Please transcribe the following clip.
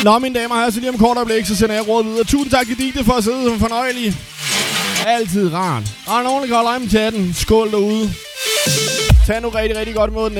Nå, mine damer og herrer, så lige om kort øjeblik, så sender jeg råd videre. Tusind tak til Digte for at sidde som fornøjelig. Altid rart. Og nogen, der kan holde øje med chatten. Skål derude. Tag nu rigtig, rigtig godt mod den.